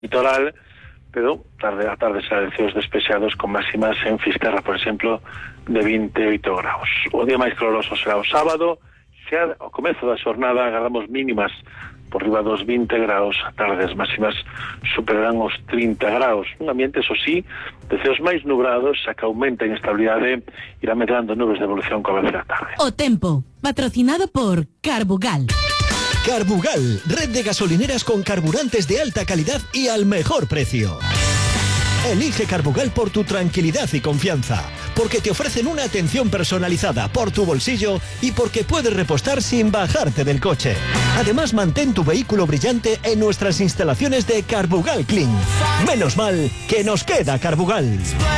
litoral, pero a tarde serán cieos despexados con máximas en Fisterra, por exemplo, de 28 graus. O día máis caloroso será o sábado, xa ao comezo da xornada agardamos mínimas por riba dos 20 graus, a tardes máximas superarán os 30 graus. Un ambiente, eso sí, de ceos máis nubrados, xa que aumenta a inestabilidade, irá medrando nubes de evolución co avance da tarde. O tempo, patrocinado por Carbugal. Carbugal, red de gasolineras con carburantes de alta calidad y al mejor precio. Elige Carbugal por tu tranquilidad y confianza, porque te ofrecen una atención personalizada por tu bolsillo y porque puedes repostar sin bajarte del coche. Además, mantén tu vehículo brillante en nuestras instalaciones de Carbugal Clean. Menos mal que nos queda Carbugal.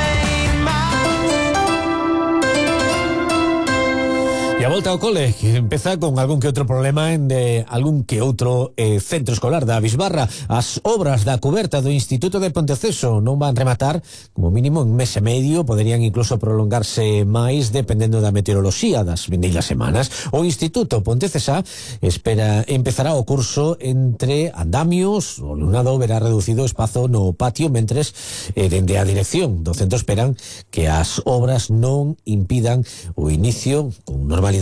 E a volta ao cole, que empeza con algún que outro problema en algún que outro centro escolar da Bisbarra. As obras da cuberta do Instituto de Ponteceso non van rematar, como mínimo en mes e medio, poderían incluso prolongarse máis dependendo da meteoroloxía das vindeiras semanas. O Instituto Pontecesa empezará o curso entre andamios, o alumnado verá reducido o espazo no patio, mentres dende a dirección do centro esperan que as obras non impidan o inicio con normalidade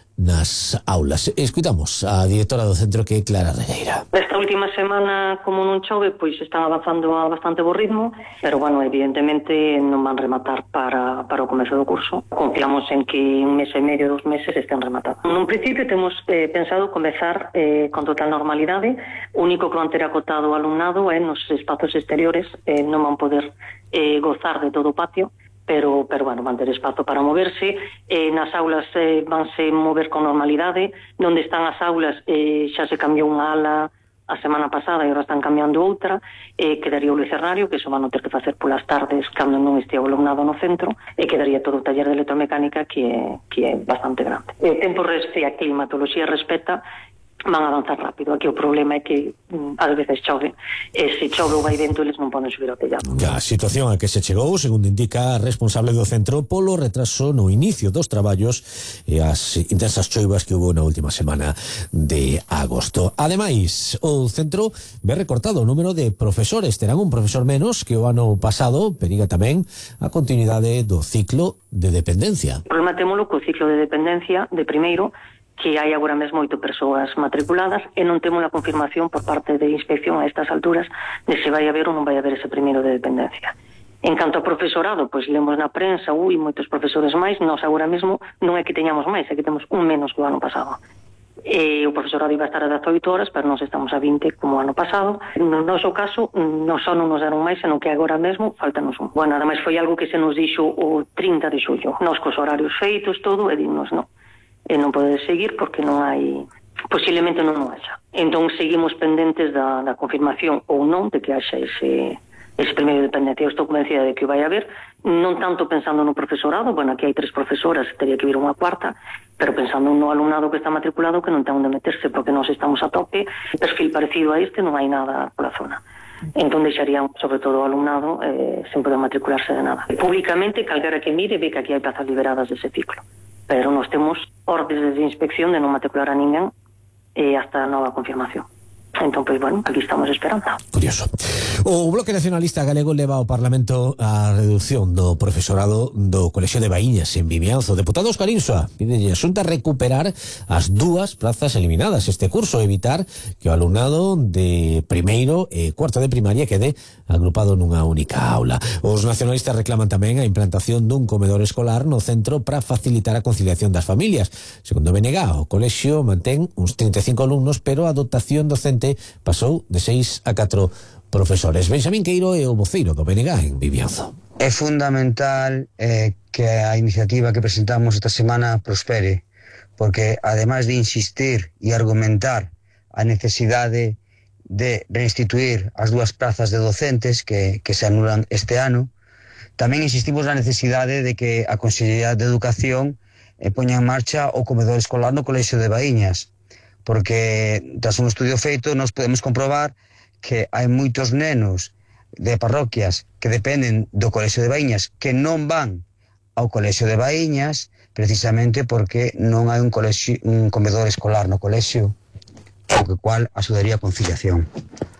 nas aulas. Escuitamos a directora do centro, que é Clara Regueira. Esta última semana, como non chove, pois están avanzando a bastante bo ritmo, pero, bueno, evidentemente non van rematar para o comezo do curso. Confiamos en que un mes e medio, 2 meses, estén rematados. Nun principio temos pensado comezar con total normalidade. O único que van ter acotado o alumnado é nos espazos exteriores, non van poder gozar de todo o patio, pero bueno, van ter espazo para moverse. Nas aulas vanse mover con normalidade. Onde están as aulas xa se cambiou unha ala a semana pasada e agora están cambiando outra. Quedaría o lucernario, que iso van ter que facer polas tardes cando non este o alumnado no centro, e quedaría todo o taller de electromecánica, que é bastante grande. Tempo e a climatoloxía respecta, van a avanzar rápido. Aquí o problema é que ás veces chove, e se chove ou vai vento, eles non poden subir ao tellado. A situación a que se chegou, segundo indica a responsable do centro, polo retraso no inicio dos traballos e as intensas choivas que hubo na última semana de agosto. Ademais, o centro ve recortado o número de profesores. Terán un profesor menos que o ano pasado, periga tamén a continuidade do ciclo de dependencia. O problema témolo co ciclo de dependencia de primeiro, que hai agora mesmo 8 persoas matriculadas, e non temos a confirmación por parte de inspección a estas alturas de se vai haber ou non vai haber ese primeiro de dependencia. En canto ao profesorado, pois lemos na prensa, moitos profesores máis. Nós agora mesmo non é que teñamos máis, é que temos un menos que o ano pasado. O profesorado iba a estar a 18 horas, pero nós estamos a 20 como o ano pasado. No noso caso, non só non nos deron máis, senón que agora mesmo faltanos un. Bueno, ademais foi algo que se nos dixo o 30 de xullo. Nós cos horarios feitos, todo, e dignos non. E non pode seguir porque non hai, posiblemente non o haxa. Entón seguimos pendentes da confirmación ou non de que haxa ese primeiro dependente. Eu estou convencida de que vai haber, non tanto pensando no profesorado. Bueno, aquí hai 3 profesoras, teria que vir unha cuarta, pero pensando no alumnado que está matriculado, que non ten onde meterse, porque nós estamos a tope. Perfil parecido a este non hai nada pola zona. Entón deixarían, sobre todo o alumnado, sen poder matricularse de nada. Públicamente, calquera que mire, ve que aquí hai plazas liberadas dese ciclo, pero nós temos ordes de inspección de non matricular a ninguén hasta a nova confirmación. Entón, pois, bueno, aquí estamos esperando. Curioso. O Bloque Nacionalista Galego leva ao Parlamento a reducción do profesorado do Colexio de Baíñas en Vimianzo. Deputado Óscar Insua pide a Xunta recuperar as 2 plazas eliminadas este curso, evitar que o alumnado de primeiro e cuarto de primaria quede agrupado nunha única aula. Os nacionalistas reclaman tamén a implantación dun comedor escolar no centro para facilitar a conciliación das familias. Segundo BNG, o colexio mantén uns 35 alumnos, pero a dotación docente pasou de 6 a 4 profesores. Benxamín Queiro é o voceiro do BNG en Vimianzo. É fundamental que a iniciativa que presentamos esta semana prospere, porque ademais de insistir e argumentar a necesidade de reinstituir as 2 plazas de docentes que se anulan este ano, tamén insistimos na necesidade de que a Consellería de Educación poña en marcha o comedor escolar no Colexio de Baíñas, porque tras un estudio feito nos podemos comprobar que hai moitos nenos de parroquias que dependen do Colexio de Baíñas que non van ao Colexio de Baíñas precisamente porque non hai un comedor escolar no colexio, o que cual axudaría a conciliación.